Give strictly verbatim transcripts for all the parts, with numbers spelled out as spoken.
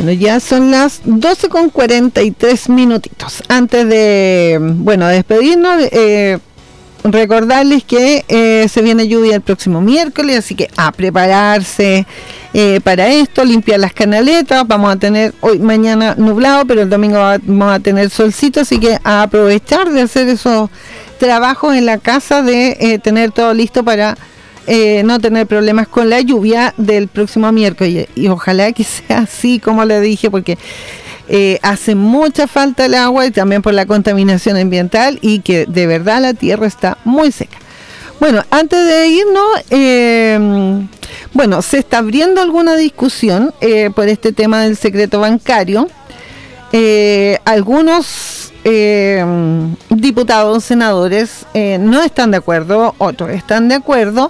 Bueno, ya son las doce con cuarenta y tres minutitos. Antes de, bueno, despedirnos, eh, recordarles que eh, se viene lluvia el próximo miércoles, así que a prepararse eh, para esto, limpiar las canaletas. Vamos a tener hoy, mañana nublado, pero el domingo vamos a tener solcito, así que a aprovechar de hacer esos trabajos en la casa, de eh, tener todo listo para Eh, no tener problemas con la lluvia del próximo miércoles, y, y ojalá que sea así como le dije, porque eh, hace mucha falta el agua, y también por la contaminación ambiental, y que de verdad la tierra está muy seca. Bueno, antes de irnos, eh, bueno, se está abriendo alguna discusión eh, por este tema del secreto bancario. Eh, algunos eh, diputados, senadores eh, no están de acuerdo, otros están de acuerdo.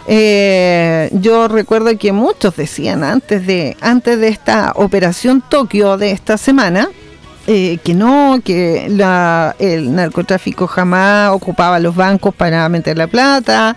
Eh, yo recuerdo que muchos decían antes de antes de esta operación Tokio de esta semana eh, que no, que la, el narcotráfico jamás ocupaba los bancos para meter la plata.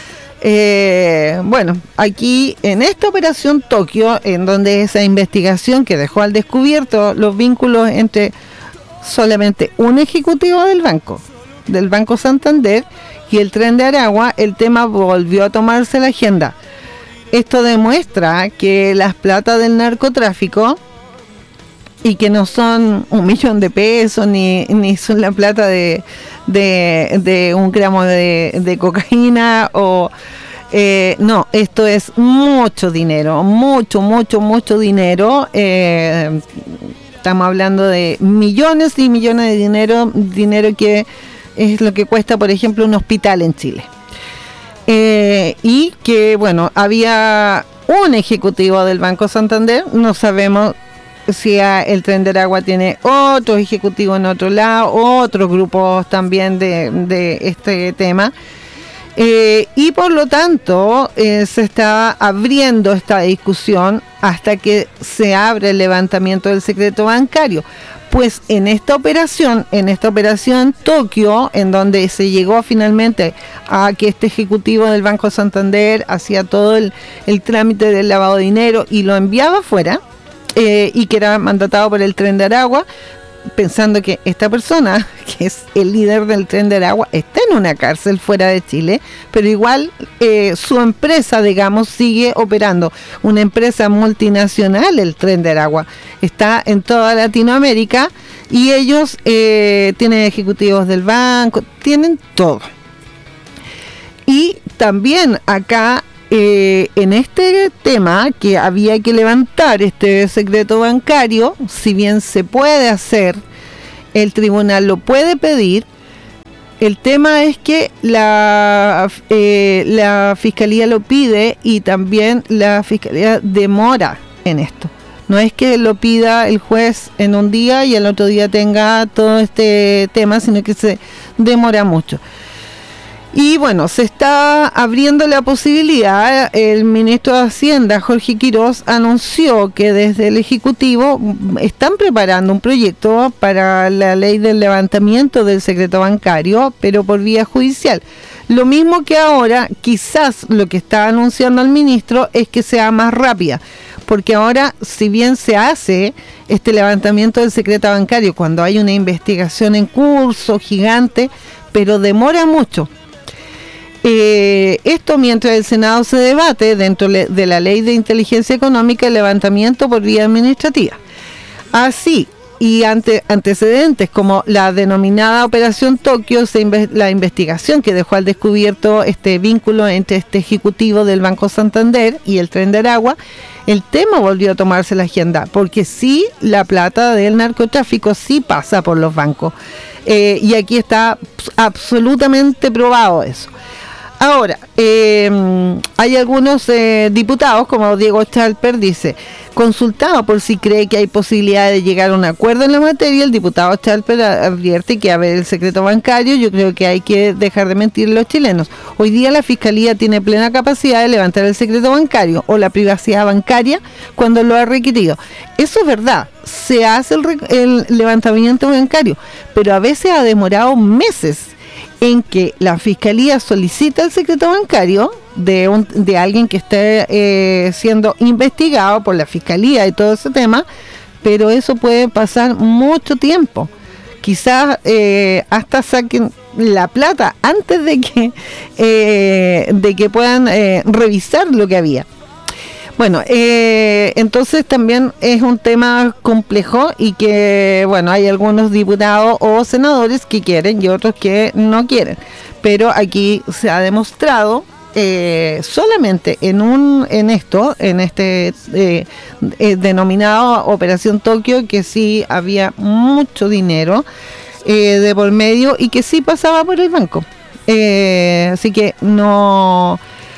Eh, bueno, aquí en esta operación Tokio, en donde esa investigación que dejó al descubierto los vínculos entre solamente un ejecutivo del banco, del Banco Santander, y el Tren de Aragua, el tema volvió a tomarse la agenda. Esto demuestra que las platas del narcotráfico, y que no son un millón de pesos, ni, ni son la plata de, de, de un gramo de, de cocaína, o eh, no, esto es mucho dinero, mucho, mucho, mucho dinero. Eh, estamos hablando de millones y millones de dinero, dinero que es lo que cuesta, por ejemplo, un hospital en Chile. Eh, y que, bueno, había un ejecutivo del Banco Santander, no sabemos si el Tren de Aragua tiene otros ejecutivos en otro lado, otros grupos también de, de este tema. Eh, y por lo tanto, eh, se está abriendo esta discusión hasta que se abre el levantamiento del secreto bancario. Pues en esta operación, en esta operación Tokio, en donde se llegó finalmente a que este ejecutivo del Banco Santander hacía todo el, el trámite del lavado de dinero y lo enviaba afuera, eh, y que era mandatado por el Tren de Aragua, pensando que esta persona, que es el líder del Tren de Aragua, está en una cárcel fuera de Chile, pero igual eh, su empresa, digamos, sigue operando. Una empresa multinacional, el Tren de Aragua, está en toda Latinoamérica, y ellos eh, tienen ejecutivos del banco, tienen todo. Y también acá, Eh, en este tema, que había que levantar este secreto bancario, si bien se puede hacer, el tribunal lo puede pedir, el tema es que la, eh, la fiscalía lo pide, y también la fiscalía demora en esto. No es que lo pida el juez en un día y el otro día tenga todo este tema, sino que se demora mucho. Y bueno, se está abriendo la posibilidad. El ministro de Hacienda, Jorge Quiroz, anunció que desde el Ejecutivo están preparando un proyecto para la ley del levantamiento del secreto bancario, pero por vía judicial. Lo mismo que ahora, quizás lo que está anunciando el ministro es que sea más rápida, porque ahora, si bien se hace este levantamiento del secreto bancario cuando hay una investigación en curso gigante, pero demora mucho. Eh, esto mientras el Senado se debate dentro de la ley de inteligencia económica el levantamiento por vía administrativa. Así, y ante antecedentes como la denominada Operación Tokio, se inve la investigación que dejó al descubierto este vínculo entre este ejecutivo del Banco Santander y el Tren de Aragua, el tema volvió a tomarse la agenda, porque sí, la plata del narcotráfico sí pasa por los bancos. Eh, y aquí está absolutamente probado eso. Ahora, eh, hay algunos eh, diputados, como Diego Chalper, dice, consultado por si cree que hay posibilidad de llegar a un acuerdo en la materia, el diputado Chalper advierte que a ver el secreto bancario, yo creo que hay que dejar de mentir a los chilenos. Hoy día la Fiscalía tiene plena capacidad de levantar el secreto bancario o la privacidad bancaria cuando lo ha requerido. Eso es verdad, se hace el, el levantamiento bancario, pero a veces ha demorado meses en que la Fiscalía solicita el secreto bancario de, un, de alguien que esté eh, siendo investigado por la Fiscalía y todo ese tema, pero eso puede pasar mucho tiempo. Quizás eh, hasta saquen la plata antes de que eh, de que puedan eh, revisar lo que había. Bueno, eh, entonces también es un tema complejo y que, bueno, hay algunos diputados o senadores que quieren y otros que no quieren. Pero aquí se ha demostrado eh, solamente en un en esto, en este eh, eh, denominado Operación Tokio, que sí había mucho dinero eh, de por medio y que sí pasaba por el banco. Eh, así que no...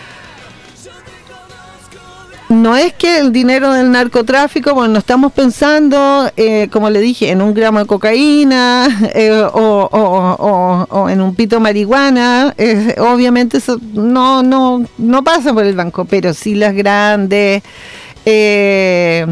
No es que el dinero del narcotráfico, bueno, no estamos pensando, eh, como le dije, en un gramo de cocaína eh, o, o, o, o en un pito de marihuana. Eh, obviamente eso no, no, no pasa por el banco, pero sí las grandes, eh,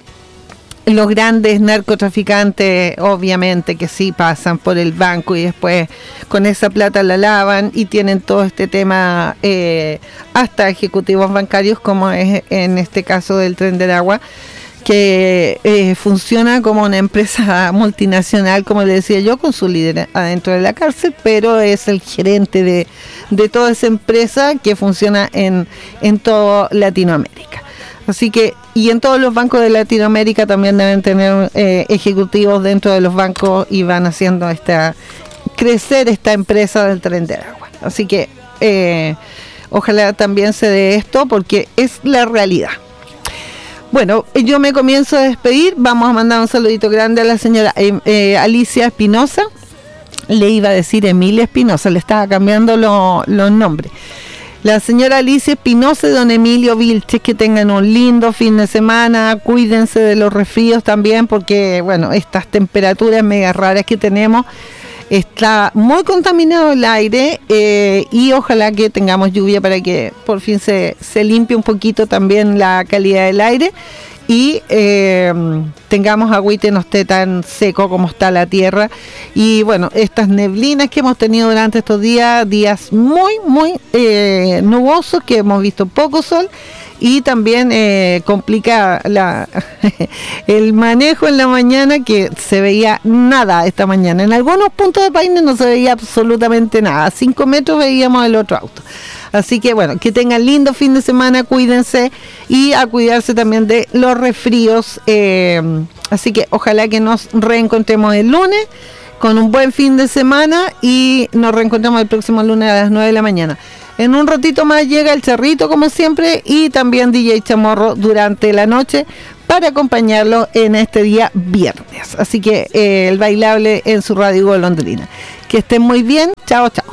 los grandes narcotraficantes, obviamente que sí pasan por el banco y después con esa plata la lavan y tienen todo este tema eh, hasta ejecutivos bancarios, como es en este caso del Tren del Agua, que eh, funciona como una empresa multinacional, como le decía yo, con su líder adentro de la cárcel, pero es el gerente de, de toda esa empresa que funciona en, en toda Latinoamérica. Así que, y en todos los bancos de Latinoamérica también deben tener eh, ejecutivos dentro de los bancos y van haciendo esta crecer esta empresa del Tren del Agua. Así que eh, ojalá también se dé esto porque es la realidad. Bueno, yo me comienzo a despedir. Vamos a mandar un saludito grande a la señora eh, eh, Alicia Espinosa. Le iba a decir Emilia Espinosa, le estaba cambiando lo, los nombres. La señora Alicia Espinosa y don Emilio Vilches, que tengan un lindo fin de semana, cuídense de los resfríos también, porque bueno, estas temperaturas mega raras que tenemos, está muy contaminado el aire eh, y ojalá que tengamos lluvia para que por fin se, se limpie un poquito también la calidad del aire y eh, tengamos agüita y no esté tan seco como está la tierra. Y bueno, estas neblinas que hemos tenido durante estos días, días muy, muy eh, nubosos, que hemos visto poco sol, y también eh, complica la, el manejo en la mañana, que se veía nada esta mañana. En algunos puntos de Paine no se veía absolutamente nada, a cinco metros veíamos el otro auto. Así que bueno, que tengan lindo fin de semana, cuídense y a cuidarse también de los resfríos. Eh, así que ojalá que nos reencontremos el lunes con un buen fin de semana y nos reencontramos el próximo lunes a las nueve de la mañana. En un ratito más llega el Charrito como siempre y también D J Chamorro durante la noche para acompañarlo en este día viernes. Así que eh, el bailable en su radio golondrina. Que estén muy bien, chao, chao.